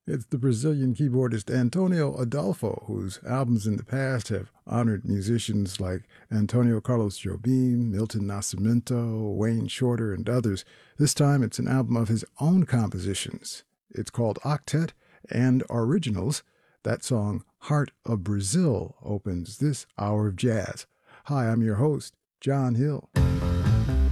It's the Brazilian keyboardist Antonio Adolfo, whose albums in the past have honored musicians like Antonio Carlos Jobim, Milton Nascimento, Wayne Shorter, and others. This time it's an album of his own compositions. It's called Octet and Originals. That song, Heart of Brazil, opens this hour of jazz. Hi, I'm your host, John Hill.